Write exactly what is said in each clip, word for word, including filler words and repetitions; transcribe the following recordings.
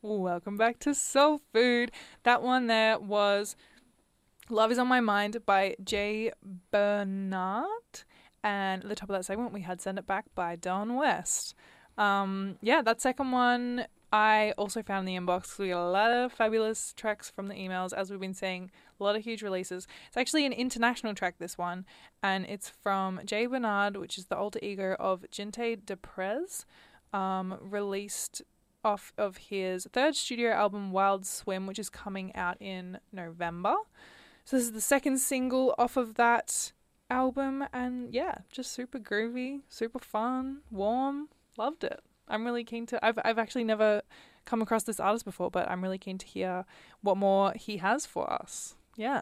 Welcome back to Soul Food. That one there was Love Is On My Mind by Jay Bernard. And at the top of that segment, we had Send It Back by Don West. Um, yeah, that second one I also found in the inbox. We got a lot of fabulous tracks from the emails, as we've been saying, a lot of huge releases. It's actually an international track, this one, and it's from Jay Bernard, which is the alter ego of Gente Deprez, um, released off of his third studio album, Wild Swim, which is coming out in November. So this is the second single off of that album, and yeah, just super groovy, super fun, warm. Loved it. I'm really keen to... I've I've actually never come across this artist before, but I'm really keen to hear what more he has for us. Yeah.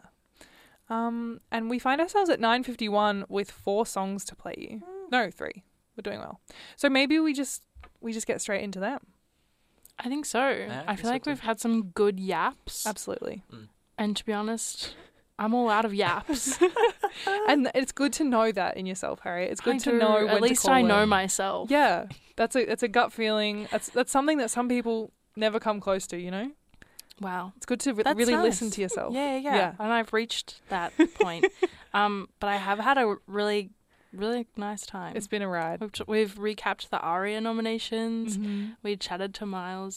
Um, and we find ourselves at nine fifty-one with four songs to play you. Mm. No, three. We're doing well. So maybe we just we just get straight into them. I think so. Yeah, I I think feel so like too. we've had some good yaps. Absolutely. Mm. And to be honest, I'm all out of yaps. And it's good to know that in yourself, Harriet. It's good I to do. know when At least to call I know in. myself. Yeah. That's a that's a gut feeling. That's that's something that some people never come close to, you know? Wow. It's good to re- That's really nice. listen to yourself. Yeah, yeah, Yeah. And I've reached that point. Um, but I have had a really, really nice time. It's been a ride. We've, t- we've recapped the ARIA nominations. Mm-hmm. We chatted to Miles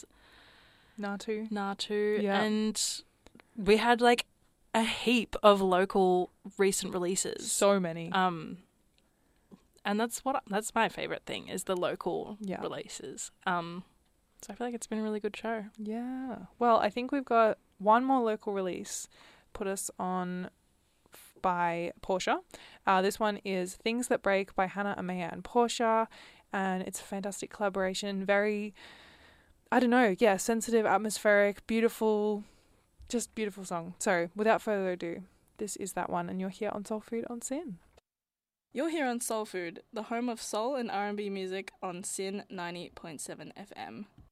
Natu. Natu. Yeah. And we had like a heap of local recent releases. So many. Um, and that's what that's my favorite thing is the local Yeah. releases. Um, so I feel like it's been a really good show. Yeah. Well, I think we've got one more local release put us on f- by Portia. Uh, this one is Things That Break by Hannah Amaya and Portia, and it's a fantastic collaboration. Very, I don't know, yeah, sensitive, atmospheric, beautiful, just beautiful song. So without further ado, this is that one, and you're here on Soul Food on Sin. You're here on Soul Food, the home of soul and R and B music on Sin ninety point seven F M.